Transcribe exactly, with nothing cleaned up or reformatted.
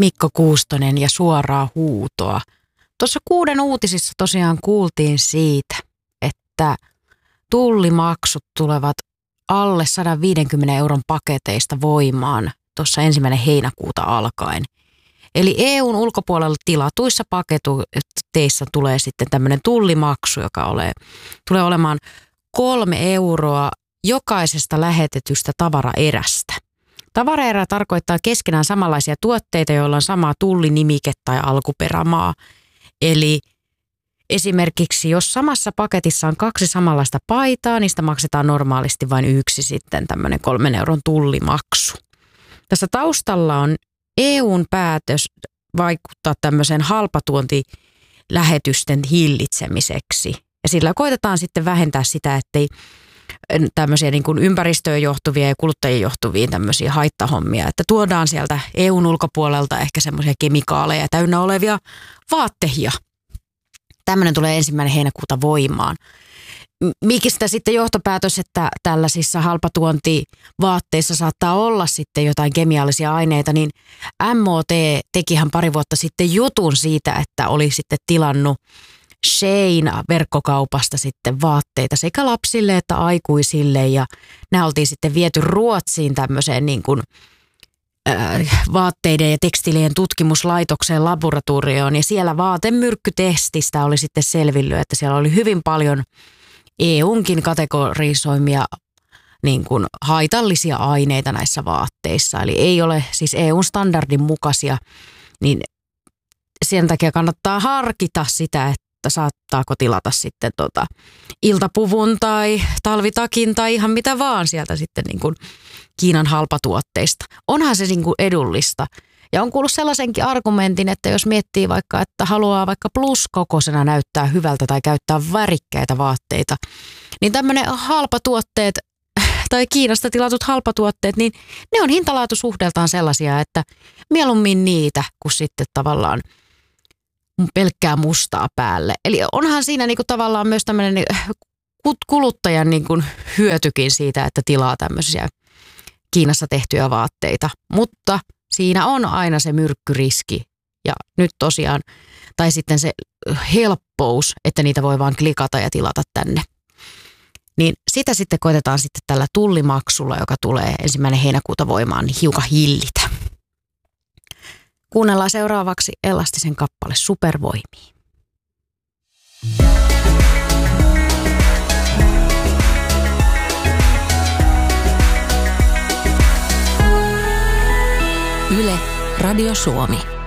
Mikko Kuustonen ja Suoraa huutoa. Tuossa Kuuden uutisissa tosiaan kuultiin siitä, että tullimaksut tulevat alle sata viisikymmentä euron paketeista voimaan tuossa ensimmäinen heinäkuuta alkaen. Eli E U:n ulkopuolella tilatuissa paketeissa tulee sitten tämmöinen tullimaksu, joka ole, tulee olemaan kolme euroa jokaisesta lähetetystä tavaraerästä. Tavaraerä tarkoittaa keskenään samanlaisia tuotteita, joilla on sama tullinimike tai alkuperämaa. Eli esimerkiksi jos samassa paketissa on kaksi samanlaista paitaa, niistä maksetaan normaalisti vain yksi sitten tämmöinen kolmen euron tullimaksu. Tässä taustalla on E U:n päätös vaikuttaa tämmöiseen halpatuontilähetysten hillitsemiseksi. Ja sillä koitetaan sitten vähentää sitä, ettei tämmöisiä niin kuin ympäristöön johtuvia ja kuluttajien johtuvia tämmöisiä haittahommia, että tuodaan sieltä E U:n ulkopuolelta ehkä semmoisia kemikaaleja täynnä olevia vaatteita. Tämmöinen tulee ensimmäinen heinäkuuta voimaan. Mistä sitten johtopäätös, että tällaisissa halpatuontivaatteissa saattaa olla sitten jotain kemiallisia aineita, niin M O T tekihän pari vuotta sitten jutun siitä, että oli sitten tilannut Shein-verkkokaupasta sitten vaatteita sekä lapsille että aikuisille, ja nämä oltiin sitten viety Ruotsiin tämmöiseen niin kuin äh, vaatteiden ja tekstiilien tutkimuslaitokseen laboratorioon, ja siellä vaatemyrkkytestistä oli sitten selvillyt, että siellä oli hyvin paljon E U:nkin kategorisoimia niin kuin haitallisia aineita näissä vaatteissa, eli ei ole siis E U:n standardin mukaisia, niin sen takia kannattaa harkita sitä, että saattaako tilata sitten tota iltapuvun tai talvitakin tai ihan mitä vaan sieltä sitten niin kuin Kiinan halpatuotteista. Onhan se niin kuin edullista. Ja on kuullut sellaisenkin argumentin, että jos miettii vaikka, että haluaa vaikka pluskokoisena näyttää hyvältä tai käyttää värikkäitä vaatteita, niin tämmöinen halpatuotteet tai Kiinasta tilatut halpatuotteet, niin ne on hintalaatusuhdeltaan sellaisia, että mieluummin niitä kuin sitten tavallaan pelkkää mustaa päälle. Eli onhan siinä niinku tavallaan myös tämmöinen kuluttajan niinku hyötykin siitä, että tilaa tämmöisiä Kiinassa tehtyjä vaatteita. Mutta siinä on aina se myrkkyriski ja nyt tosiaan, tai sitten se helppous, että niitä voi vaan klikata ja tilata tänne. Niin sitä sitten koitetaan sitten tällä tullimaksulla, joka tulee ensimmäinen heinäkuuta voimaan, niin hiukan hillitä. Kuunnellaan seuraavaksi Elastisen kappale Supervoimia. Yle, Radio Suomi.